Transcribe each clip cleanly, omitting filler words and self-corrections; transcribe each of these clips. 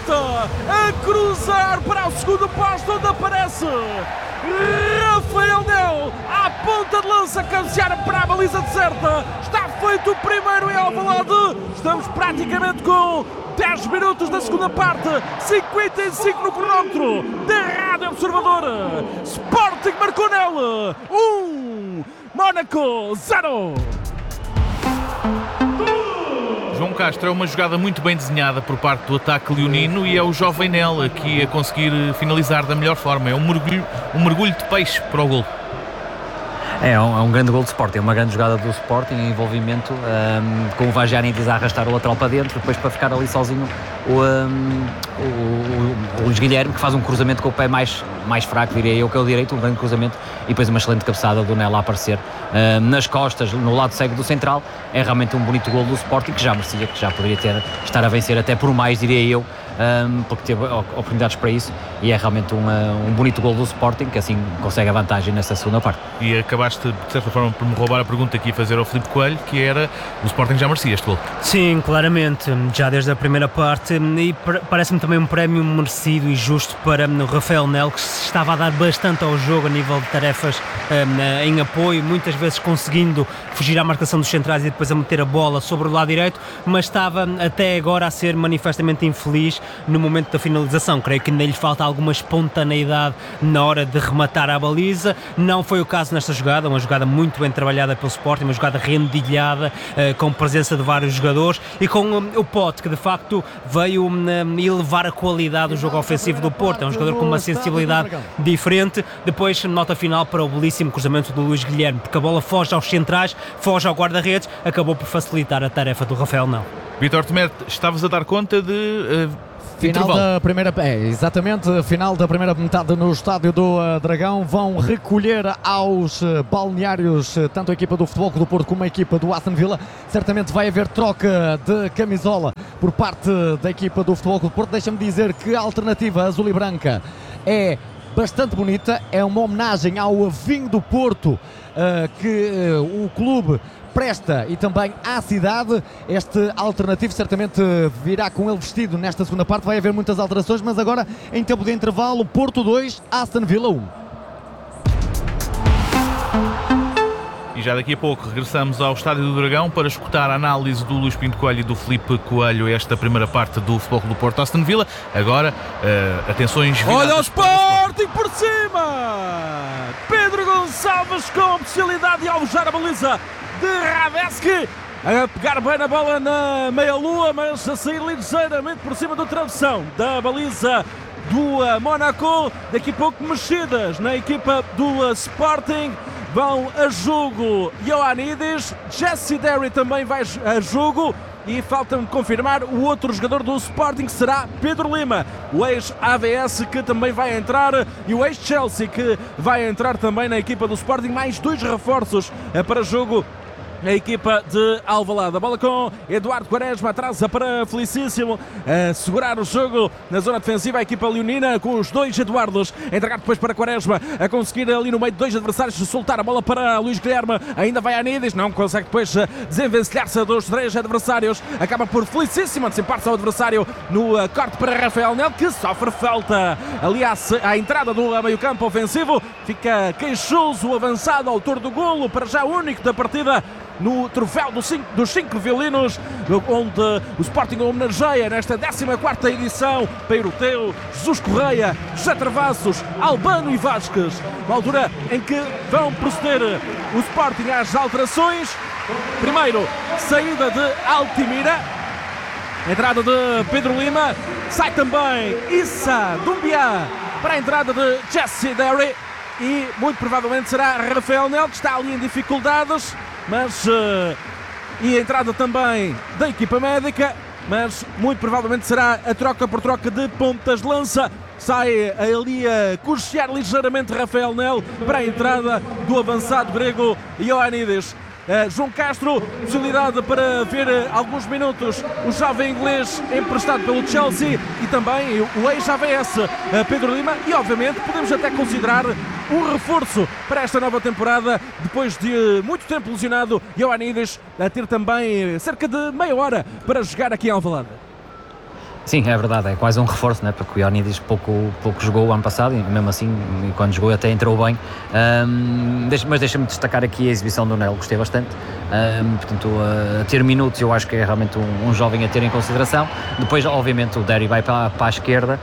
direita, a cruzar para o segundo posto, onde aparece Rafael Nel, à ponta de lança, cabecear para a baliza deserta. Está feito o primeiro em Alvalade. Estamos praticamente com 10 minutos da segunda parte, 55 no cronómetro da Rádio Observador. Sporting marcou Nel, 1, Mónaco 0. João Castro, é uma jogada muito bem desenhada por parte do ataque leonino e é o jovem Nel aqui a conseguir finalizar da melhor forma. É um mergulho de peixe para o golo. É um grande gol de Sporting, é uma grande jogada do Sporting, em envolvimento, com o Vajanides a arrastar o lateral para dentro, depois para ficar ali sozinho o Luís Guilherme, que faz um cruzamento com o pé mais fraco, diria eu, que é o direito, um grande cruzamento, e depois uma excelente cabeçada do Nel a aparecer nas costas, no lado cego do central. É realmente um bonito gol do Sporting, que já merecia, que já poderia estar a vencer até por mais, diria eu, porque teve oportunidades para isso, e é realmente um bonito gol do Sporting, que assim consegue a vantagem nessa segunda parte. E acabaste, de certa forma, por me roubar a pergunta que ia fazer ao Filipe Coelho, que era, o Sporting já merecia este gol? Sim, claramente, já desde a primeira parte, e parece-me também um prémio merecido e justo para o Rafael Nel, que se estava a dar bastante ao jogo a nível de tarefas em apoio, muitas vezes conseguindo fugir à marcação dos centrais e depois a meter a bola sobre o lado direito, mas estava até agora a ser manifestamente infeliz no momento da finalização. Creio que ainda lhe falta alguma espontaneidade na hora de rematar a baliza. Não foi o caso nesta jogada, uma jogada muito bem trabalhada pelo Sporting, uma jogada rendilhada, com presença de vários jogadores e com o Pote, que de facto veio elevar a qualidade do jogo ofensivo do Porto. É um jogador com uma sensibilidade diferente. Depois, nota final para o belíssimo cruzamento do Luís Guilherme, porque a bola foge aos centrais, foge ao guarda-redes, acabou por facilitar a tarefa do Rafael Nel. Vítor Tomé, estavas a dar conta de... Final da primeira, exatamente, final da primeira metade no estádio do Dragão. Vão recolher aos balneários tanto a equipa do Futebol Clube do Porto como a equipa do Aston Villa. Certamente vai haver troca de camisola por parte da equipa do Futebol Clube do Porto. Deixa-me dizer que a alternativa azul e branca é bastante bonita, é uma homenagem ao vinho do Porto que o clube presta e também à cidade. Este alternativo certamente virá com ele vestido nesta segunda parte. Vai haver muitas alterações, mas agora em tempo de intervalo, Porto 2, Aston Villa 1. E já daqui a pouco regressamos ao Estádio do Dragão para escutar a análise do Luís Pinto Coelho e do Filipe Coelho a esta primeira parte do Futebol Clube do Porto Aston Villa. Agora, atenções... Olha o Sporting por cima! Pedro Gonçalves com a possibilidade de alvejar a baliza de Radeski, a pegar bem na bola na meia-lua, mas a sair ligeiramente por cima do travessão da baliza do Mónaco. Daqui a pouco mexidas na equipa do Sporting. Vão a jogo Ioannidis, Jesse Derry também vai a jogo. E falta-me confirmar o outro jogador do Sporting, que será Pedro Lima, o ex-AVS, que também vai entrar, e o ex-Chelsea, que vai entrar também na equipa do Sporting. Mais 2 reforços para jogo a equipa de Alvalade. A bola com Eduardo Quaresma, atrasa para Felicíssimo, a segurar o jogo na zona defensiva. A equipa leonina com os 2 Eduardos, entregar depois para Quaresma, a conseguir ali no meio de 2 adversários soltar a bola para Luís Guilherme. Ainda vai a Nidis, não consegue depois desenvencilhar-se dos 3 adversários, acaba por Felicíssimo antecipar-se ao adversário no corte para Rafael Nel, que sofre falta ali à entrada do meio campo ofensivo. Fica queixoso o avançado, autor do golo, para já único da partida no troféu dos 5 violinos, onde o Sporting homenageia nesta 14ª edição Peiroteu, Jesus Correia, José Travassos, Albano e Vasquez. Na altura em que vão proceder o Sporting às alterações. Primeiro, saída de Altimira, entrada de Pedro Lima, sai também Issa Doumbia para a entrada de Jesse Derry e muito provavelmente será Rafael Nel, que está ali em dificuldades. Mas e a entrada também da equipa médica, mas muito provavelmente será a troca por troca de pontas de lança. Sai ali a cochear ligeiramente Rafael Nel para a entrada do avançado grego Ioannidis. João Castro, possibilidade para ver alguns minutos o jovem inglês emprestado pelo Chelsea e também o ex-AVS Pedro Lima, e obviamente podemos até considerar um reforço para esta nova temporada, depois de muito tempo lesionado, Ioannidis a ter também cerca de meia hora para jogar aqui em Alvalade. Sim, é verdade, é quase um reforço, né? Porque o Ioannidis pouco jogou o ano passado e mesmo assim, quando jogou até entrou bem. Mas deixa-me destacar aqui a exibição do Nel, gostei bastante. Portanto, a ter minutos eu acho que é realmente um jovem a ter em consideração. Depois, obviamente, o Derry vai para a esquerda,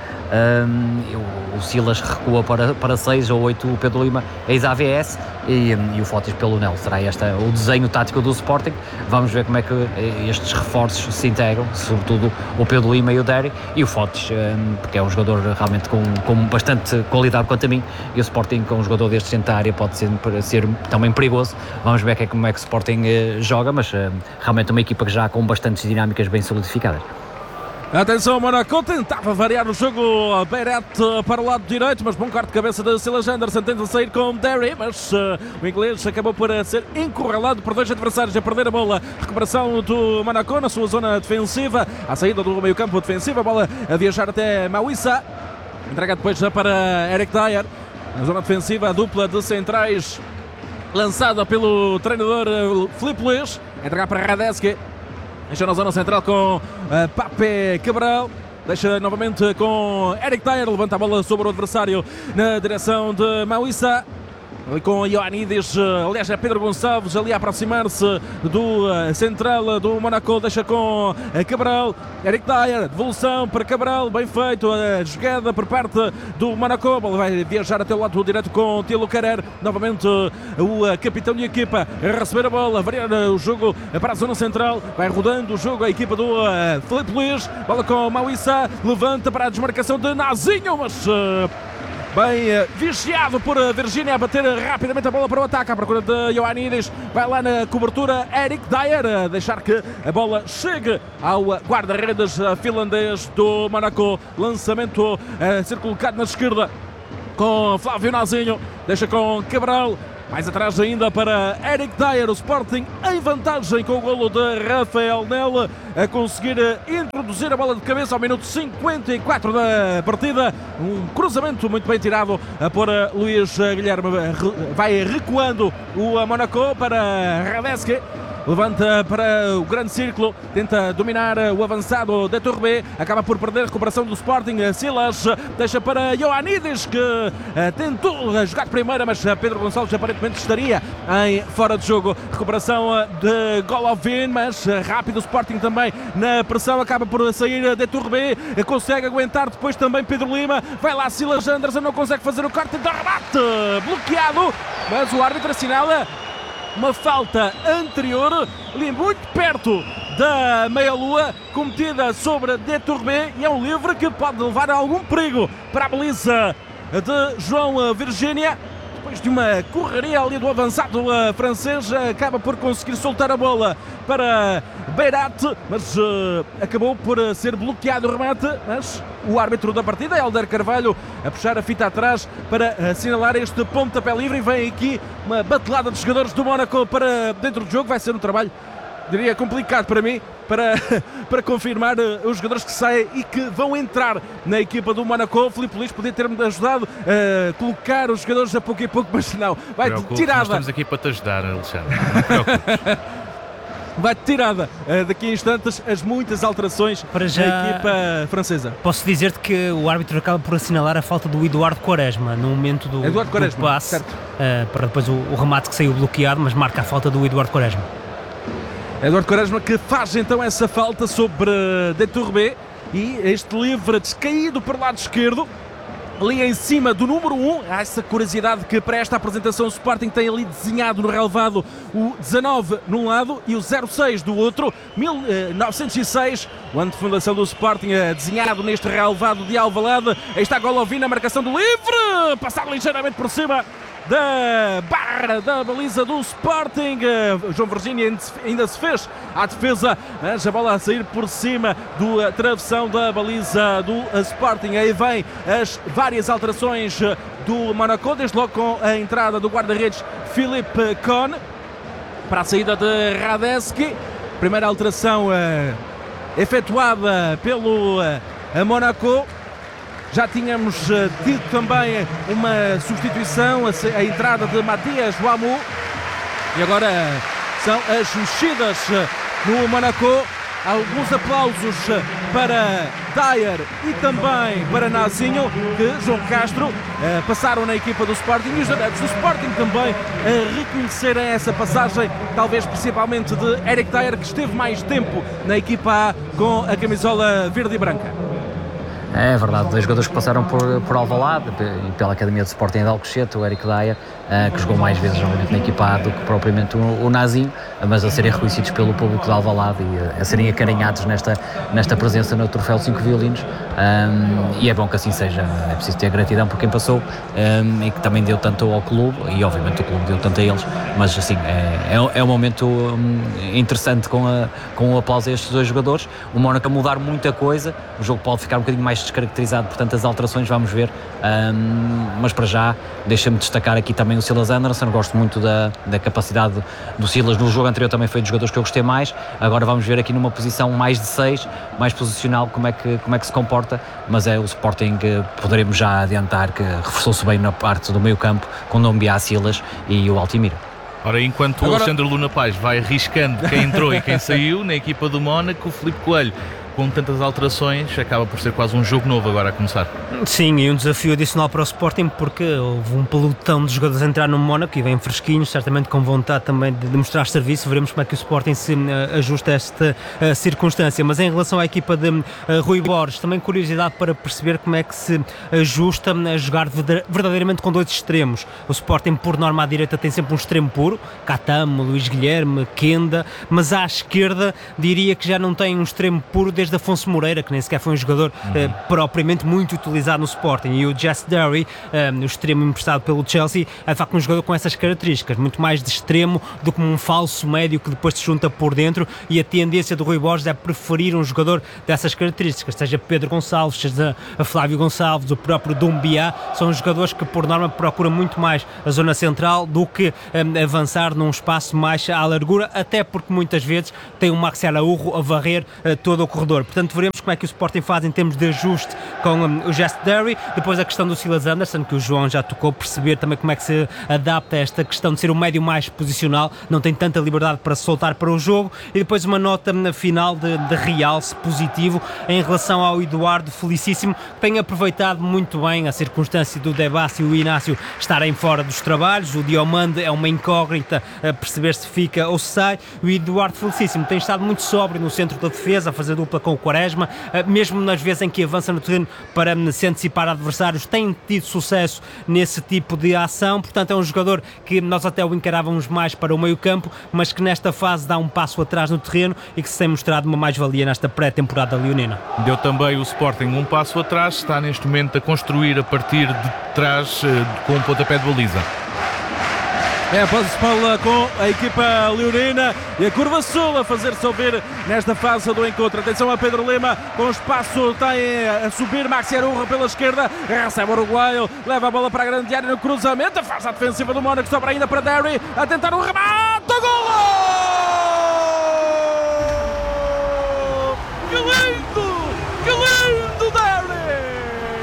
o Silas recua para 6 ou 8, o Pedro Lima ex-AVS e o Fotis pelo Nel. Será o desenho tático do Sporting. Vamos ver como é que estes reforços se integram, sobretudo o Pedro Lima e o Derry, e o Fotis, porque é um jogador realmente com bastante qualidade quanto a mim, e o Sporting com um jogador destes dentro da área pode ser também perigoso. Vamos ver como é que o Sporting joga, mas realmente uma equipa que já com bastantes dinâmicas bem solidificadas. Atenção, Monaco tentava variar o jogo, Beirat para o lado direito, mas bom corte de cabeça de Silas Anderson, tenta sair com Derry, mas o inglês acabou por ser encurralado por 2 adversários a perder a bola. Recuperação do Monaco na sua zona defensiva, à saída do meio campo defensivo, a bola a viajar até Mawissa, entrega depois para Eric Dyer, na zona defensiva, a dupla de centrais lançada pelo treinador Filipe Luís, entregar para Radeski. Deixa na zona central com Pape Cabral. Deixa novamente com Eric Dyer. Levanta a bola sobre o adversário na direção de Mawissa. Ali com Ioannidis, aliás é Pedro Gonçalves ali a aproximar-se do central do Monaco, deixa com Cabral, Eric Dyer, devolução para Cabral, bem feito, a jogada por parte do Monaco, a bola vai viajar até o lado direito com Thilo Kerer, novamente o capitão de equipa a receber a bola, variar o jogo para a zona central, vai rodando o jogo a equipa do Filipe Luís, bola com Mawissa, levanta para a desmarcação de Nazinho, mas bem vigiado por Virgínia a bater rapidamente a bola para o ataque à procura de Ioannidis, vai lá na cobertura Eric Dyer a deixar que a bola chegue ao guarda-redes finlandês do Monaco, lançamento a ser colocado na esquerda com Flávio Nazinho, deixa com Cabral. Mais atrás ainda para Eric Dyer, o Sporting em vantagem com o golo de Rafael Nel a conseguir introduzir a bola de cabeça ao minuto 54 da partida. Um cruzamento muito bem tirado por Luís Guilherme. Vai recuando o Monaco para Radeski. Levanta para o grande círculo, tenta dominar o avançado de Touré, acaba por perder a recuperação do Sporting. Silas deixa para Ioannidis, que tentou jogar de primeira, mas Pedro Gonçalves aparentemente estaria em fora de jogo. Recuperação de Golovin, mas rápido o Sporting também na pressão, acaba por sair de Touré, consegue aguentar depois também Pedro Lima, vai lá Silas Anderson, não consegue fazer o corte, então remate bloqueado, mas o árbitro assinala uma falta anterior, ali muito perto da meia-lua, cometida sobre De Touré, e é um livre que pode levar a algum perigo para a baliza de João Virgínia. Depois de uma correria ali do avançado francês, acaba por conseguir soltar a bola para Beirat, mas acabou por ser bloqueado o remate, mas o árbitro da partida, Helder Carvalho, a puxar a fita atrás para assinalar este pontapé livre, e vem aqui uma batelada de jogadores do Mónaco para dentro do jogo. Vai ser um trabalho, diria, complicado para mim, para confirmar os jogadores que saem e que vão entrar na equipa do Mónaco. Filipe Luís podia ter-me ajudado a colocar os jogadores a pouco e pouco, mas não, vai tirada. Nós estamos aqui para te ajudar, Alexandre, não te preocupes. Vai tirada daqui a instantes as muitas alterações para já na equipa francesa. Posso dizer-te que o árbitro acaba por assinalar a falta do Eduardo Quaresma no momento do passe, para depois o remate que saiu bloqueado, mas marca a falta do Eduardo Quaresma. Eduardo Quaresma que faz então essa falta sobre De Touré, e este livre descaído para o lado esquerdo, ali em cima do número 1, há essa curiosidade que para esta apresentação o Sporting tem ali desenhado no relevado o 19 num lado e o 06 do outro, 1906, o ano de fundação do Sporting, desenhado neste relevado de Alvalade. Aí está Golovin, a marcação do livre, passar ligeiramente por cima da barra da baliza do Sporting. João Virgínia ainda se fez à defesa, mas a bola a sair por cima do travessão da baliza do Sporting. Aí vem as várias alterações do Monaco, desde logo com a entrada do guarda-redes Philippe Kohn para a saída de Radeski. Primeira alteração efetuada pelo Monaco. Já tínhamos tido também uma substituição, a entrada de Matias Wamu, e agora são as mexidas no Monaco. alguns aplausos para Dyer e também para Nazinho, que João Castro passaram na equipa do Sporting, e os adeptos do Sporting também reconhecerem essa passagem, talvez principalmente de Eric Dyer, que esteve mais tempo na equipa A com a camisola verde e branca. É verdade, 2 jogadores que passaram por Alvalade e pela Academia de Sporting de Alcochete, o Eric Dyer, que jogou mais vezes obviamente na equipa A do que propriamente o Nazinho, mas a serem reconhecidos pelo público de Alvalade e a serem acarinhados nesta presença no troféu 5 violinos, e é bom que assim seja. É preciso ter gratidão por quem passou, e que também deu tanto ao clube, e obviamente o clube deu tanto a eles, mas assim, é um momento interessante com o aplauso a estes 2 jogadores. O Mónaco a mudar muita coisa, o jogo pode ficar um bocadinho mais descaracterizado por tantas alterações, vamos ver, mas para já deixa-me destacar aqui também o Silas Anderson. Gosto muito da capacidade do Silas. No jogo anterior também foi dos jogadores que eu gostei mais. Agora vamos ver aqui numa posição mais de 6, mais posicional, como é que se comporta, mas é o Sporting, poderemos já adiantar que reforçou-se bem na parte do meio campo com Doumbia, Silas e o Altimira. Ora, enquanto o Alexandre Luna Paz vai arriscando quem entrou e quem saiu na equipa do Mónaco, o Filipe Coelho, com tantas alterações, acaba por ser quase um jogo novo agora a começar. Sim, e um desafio adicional para o Sporting, porque houve um pelotão de jogadores a entrar no Mónaco e vêm fresquinhos, certamente com vontade também de mostrar serviço. Veremos como é que o Sporting se ajusta a esta circunstância. Mas em relação à equipa de Rui Borges, também curiosidade para perceber como é que se ajusta a jogar verdadeiramente com 2 extremos. O Sporting, por norma, à direita tem sempre um extremo puro, Catamo, Luís Guilherme, Kenda, mas à esquerda diria que já não tem um extremo puro desde Afonso Moreira, que nem sequer foi um jogador propriamente muito utilizado no Sporting, e o Jess Derry, o extremo emprestado pelo Chelsea, é de facto um jogador com essas características, muito mais de extremo do que um falso médio que depois se junta por dentro, e a tendência do Rui Borges é preferir um jogador dessas características, seja Pedro Gonçalves, seja Flávio Gonçalves, o próprio Doumbia. São jogadores que por norma procuram muito mais a zona central do que avançar num espaço mais à largura, até porque muitas vezes tem um Maxi Araújo a varrer todo o corredor. Portanto, veremos como é que o Sporting faz em termos de ajuste com o Jess Derry. Depois a questão do Silas Anderson, que o João já tocou, perceber também como é que se adapta a esta questão de ser um médio mais posicional, não tem tanta liberdade para soltar para o jogo. E depois uma nota na final de realce positivo em relação ao Eduardo Felicíssimo, que tem aproveitado muito bem a circunstância do Debassi e o Inácio estarem fora dos trabalhos. O Diomande é uma incógnita a perceber se fica ou se sai. O Eduardo Felicíssimo tem estado muito sóbrio no centro da defesa, a fazer dupla com o Quaresma, mesmo nas vezes em que avança no terreno para se antecipar a adversários, tem tido sucesso nesse tipo de ação. Portanto, é um jogador que nós até o encarávamos mais para o meio campo, mas que nesta fase dá um passo atrás no terreno e que se tem mostrado uma mais-valia nesta pré-temporada leonina. Deu também o Sporting um passo atrás, está neste momento a construir a partir de trás com um pontapé de baliza. É a posse de bola com a equipa leonina e a curva sul a fazer-se ouvir nesta fase do encontro. Atenção a Pedro Lima, com espaço, tem a subir Maxi Araújo pela esquerda, recebe o uruguaio, leva a bola para a grande área no cruzamento, faz a defensiva do Mónaco, sobra ainda para Derry, a tentar um remate!